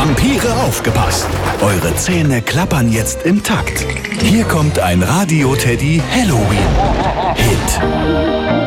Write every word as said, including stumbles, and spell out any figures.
Vampire aufgepasst! Eure Zähne klappern jetzt im Takt. Hier kommt ein Radio-Teddy Halloween-Hit.